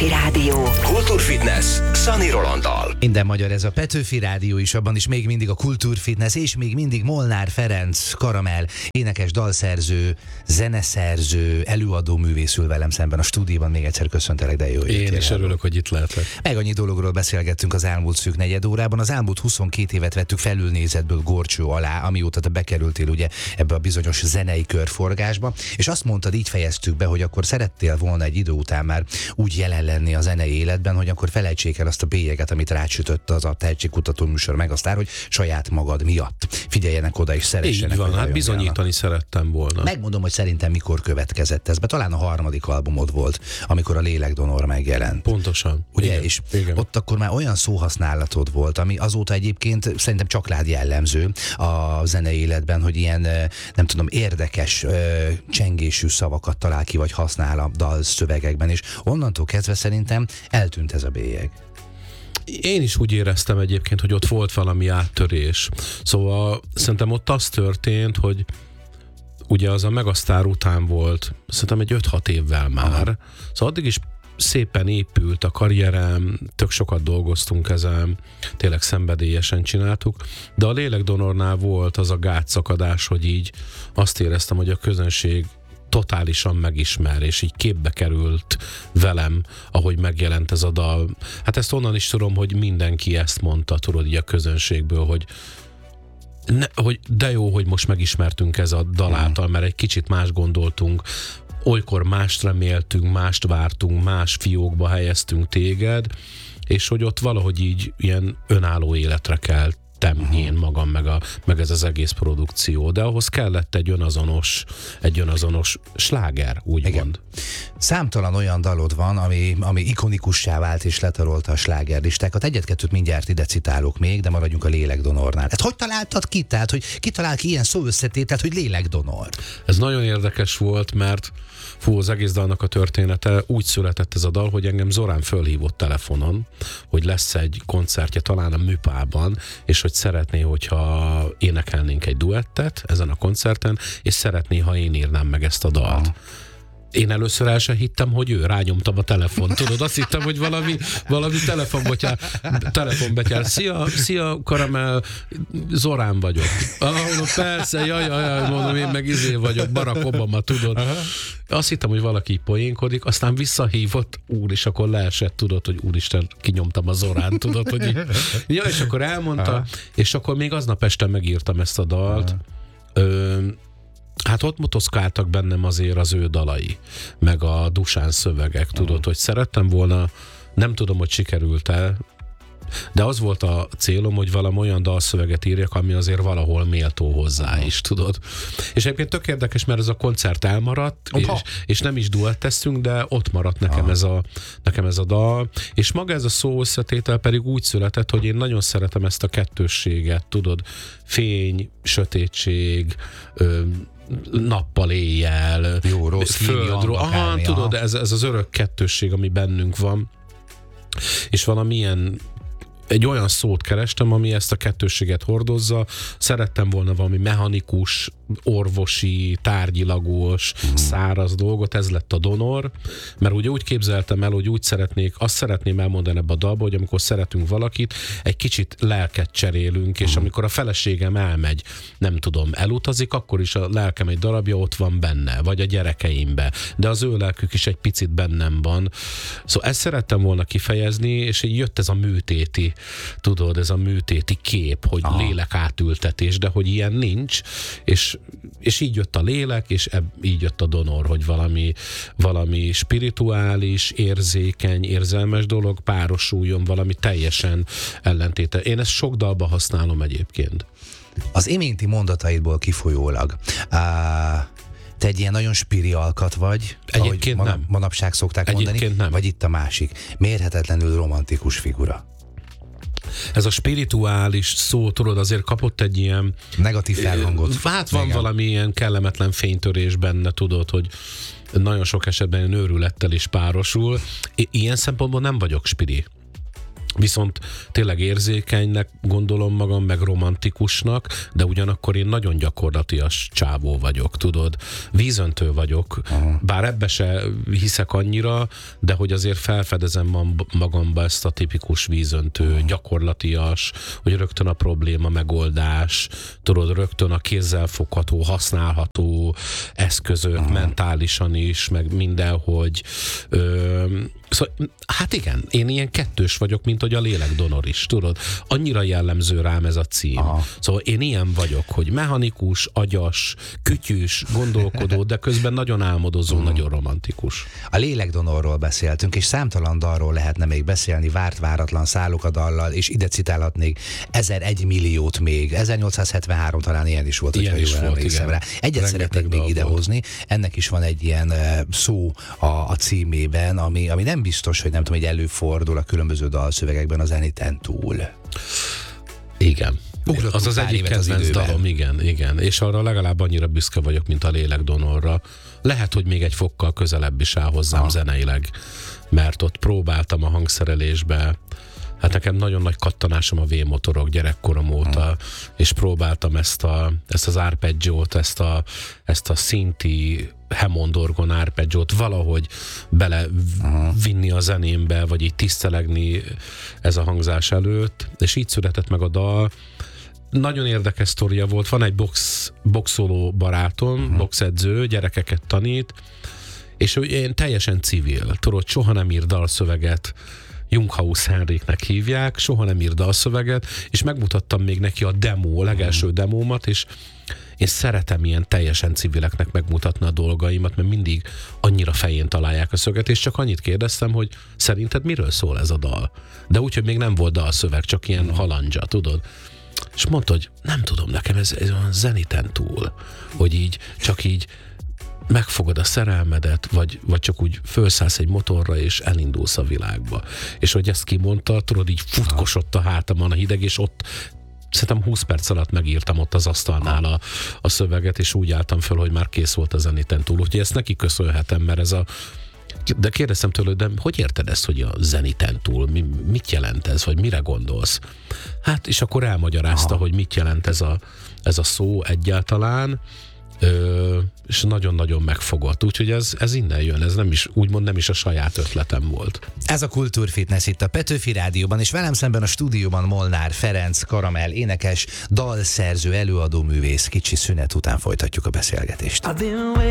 Petőfi Rádió. Kultúrfitness Sunny Rolanddal. Minden magyar, ez a Petőfi Rádió is, abban is még mindig a Kultúrfitness, és még mindig Molnár Ferenc Karamell, énekes, dalszerző, zeneszerző, előadó művész ül velem szemben a stúdióban. Még egyszer köszöntelek, de jó. Én is örülök, hogy itt lehetek. Meg annyi dologról beszélgettünk az elmúlt szűk negyed órában. Az elmúlt 22 évet vettük felülnézetből górcső alá, amióta te bekerültél ugye ebbe a bizonyos zenei körforgásba, és azt mondtad, így fejeztük be, hogy akkor szerettél volna egy idő után már úgy jelen lenni a zenei életben, hogy akkor felejtsék el azt a bélyeget, amit rácsütött az a tehetségkutató műsor Megasztár, hogy saját magad miatt figyeljenek oda és szeressenek. Így van, hát bizonyítani szerettem volna. Megmondom, hogy szerintem mikor következett ez be. Talán a harmadik albumod volt, amikor a Lélekdonor megjelent. Pontosan. Ugye? Igen. És Igen. ott akkor már olyan szóhasználatod volt, ami azóta egyébként szerintem csak rád jellemző a zenei életben, hogy ilyen, nem tudom, érdekes csengésű szavakat talál ki, vagy használ a dalszövegekben, és onnantól kezdve szerintem eltűnt ez a bélyeg. Én is úgy éreztem egyébként, hogy ott volt valami áttörés. Szóval szerintem ott az történt, hogy ugye az a Megasztár után volt, szerintem egy 5-6 évvel már. Szóval addig is szépen épült a karrierem, tök sokat dolgoztunk ezen, tényleg szenvedélyesen csináltuk, de a Lélekdonornál volt az a gátszakadás, hogy így azt éreztem, hogy a közönség totálisan megismer, és így képbe került velem, ahogy megjelent ez a dal. Hát ezt onnan is tudom, hogy mindenki ezt mondta, tudod, így a közönségből, hogy de jó, hogy most megismertünk ez a dal által, mert egy kicsit más gondoltunk, olykor mást reméltünk, mást vártunk, más fiókba helyeztünk téged, és hogy ott valahogy így ilyen önálló életre keltem én magam, meg ez az egész produkció, de ahhoz kellett egy önazonos sláger, úgymond. Számtalan olyan dalod van, ami ikonikussá vált és letarolta a slágerlistákat. Egyet-kettőt mindjárt ide citálok még, de maradjunk a Lélekdonornál. Hát hogy találtad ki? Tehát, hogy ki talál ki ilyen szóösszetételt, hogy Lélekdonor? Ez nagyon érdekes volt, mert az egész dalnak a története úgy született ez a dal, hogy engem Zorán fölhívott telefonon, hogy lesz egy koncertje talán a Műpában, és hogy szeretné, hogyha énekelnénk egy duettet ezen a koncerten, és szeretné, ha én írnám meg ezt a dalt. Én először el sem hittem, hogy ő, rányomtam a telefont, tudod, azt hittem, hogy valami telefonbetyár. Szia, Karamell, Zorán vagyok. Persze, jaj, mondom, én meg vagyok, Barack Obama, tudod. Azt hittem, hogy valaki poénkodik, aztán visszahívott, és akkor leesett, tudod, hogy úristen, kinyomtam a Zorán, tudod, hogy így. Ja, és akkor elmondta, és akkor még aznap este megírtam ezt a dalt. Hát ott motoszkáltak bennem azért az ő dalai, meg a Dusán szövegek, tudod, hogy szerettem volna, nem tudom, hogy sikerült-e, de az volt a célom, hogy valami olyan dalszöveget írjak, ami azért valahol méltó hozzá is, tudod. És egyébként tök érdekes, mert ez a koncert elmaradt, és nem is duetteztünk, de ott maradt nekem ez a dal, és maga ez a szó összetétel pedig úgy született, hogy én nagyon szeretem ezt a kettősséget, tudod, fény, sötétség, nappal, éjjel, jó, rossz, földről. Tudod, ez az örök kettősség, ami bennünk van. És valamilyen egy olyan szót kerestem, ami ezt a kettősséget hordozza. Szerettem volna valami mechanikus, orvosi, tárgyilagos, száraz dolgot, ez lett a donor, mert ugye úgy képzeltem el, hogy azt szeretném elmondani ebbe a dalba, hogy amikor szeretünk valakit, egy kicsit lelket cserélünk, és amikor a feleségem elmegy, nem tudom, elutazik, akkor is a lelkem egy darabja ott van benne, vagy a gyerekeimbe, de az ő lelkük is egy picit bennem van. Szóval ezt szerettem volna kifejezni, és így jött ez a műtéti, tudod, ez a műtéti kép, hogy lélek átültetés, de hogy ilyen nincs, és így jött a lélek, és így jött a donor, hogy valami spirituális, érzékeny, érzelmes dolog párosuljon valami teljesen ellentéte. Én ezt sok dalba használom egyébként. Az iménti mondataidból kifolyólag, te egy ilyen nagyon spiri alkat vagy, egyébként ahogy nem. Manapság szokták Egyébként mondani, nem. Vagy itt a másik, mérhetetlenül romantikus figura. Ez a spirituális szó, tudod, azért kapott egy ilyen negatív felhangot. Hát van valami ilyen kellemetlen fénytörés benne, tudod, hogy nagyon sok esetben őrülettel is párosul. Ilyen szempontból nem vagyok spiri. Viszont tényleg érzékenynek gondolom magam, meg romantikusnak, de ugyanakkor én nagyon gyakorlatias csávó vagyok, tudod. Vízöntő vagyok, bár ebbe se hiszek annyira, de hogy azért felfedezem magamba ezt a tipikus vízöntő, gyakorlatias, hogy rögtön a probléma megoldás, tudod, rögtön a kézzel fogható, használható eszközök, mentálisan is, meg mindenhogy. Szóval, hát igen, én ilyen kettős vagyok, mint hogy a lélekdonor is, tudod? Annyira jellemző rám ez a cím. Szóval én ilyen vagyok, hogy mechanikus, agyas, kütyűs, gondolkodó, de közben nagyon álmodozó, nagyon romantikus. A lélekdonorról beszéltünk, és számtalan dalról lehetne még beszélni, várt-váratlan Szállok a dallal, és ide citálhatnék 1001 milliót még. 1873 talán ilyen is volt, ilyen hogyha jól emlékszem rá. Egyet szeretnék még idehozni, ennek is van egy ilyen szó a címében, ami nem biztos, hogy nem tudom, hogy előfordul a különböző dalszövegekben a zeniten túl. Igen. Az az egyik kedvenc dalom, igen. És arra legalább annyira büszke vagyok, mint a lélekdonorra. Lehet, hogy még egy fokkal közelebb is áll hozzám zeneileg, mert ott próbáltam a hangszerelésbe. Hát nekem nagyon nagy kattanásom a V-motorok gyerekkorom óta, és próbáltam ezt az arpeggiót, ezt a szinti Hammond orgon arpeggiót valahogy belevinni a zenémbe, vagy így tisztelegni ez a hangzás előtt, és így született meg a dal. Nagyon érdekes sztoria volt, van egy boxoló barátom, boxedző, gyerekeket tanít, és én teljesen civil, tudod, soha nem ír dalszöveget, Junghaus Henriknek hívják, soha nem ír dalszöveget, és megmutattam még neki a legelső demómat, és én szeretem ilyen teljesen civileknek megmutatni a dolgaimat, mert mindig annyira fején találják a szöget, és csak annyit kérdeztem, hogy szerinted miről szól ez a dal? De úgy, hogy még nem volt dalszöveg, csak ilyen halandzsa, tudod? És mondta, hogy nem tudom, nekem ez olyan zeniten túl, hogy így, csak így megfogod a szerelmedet, vagy csak úgy felszállsz egy motorra, és elindulsz a világba. És hogy ezt kimondta, tudod, így futkosott a hátamon a hideg, és ott szerintem 20 perc alatt megírtam ott az asztalnál a szöveget, és úgy álltam föl, hogy már kész volt a zeniten túl. Úgyhogy ezt neki köszönhetem, mert ez de kérdeztem tőle, de hogy érted ezt, hogy a zeniten túl? Mit jelent ez, vagy mire gondolsz? Hát, és akkor elmagyarázta, hogy mit jelent ez a szó egyáltalán, és nagyon-nagyon megfogott. Úgyhogy ez innen jön, ez nem is, úgymond nem is a saját ötletem volt. Ez a Kultúrfitness itt a Petőfi Rádióban, és velem szemben a stúdióban Molnár Ferenc, Karamell énekes, dalszerző, előadó művész. Kicsi szünet után folytatjuk a beszélgetést.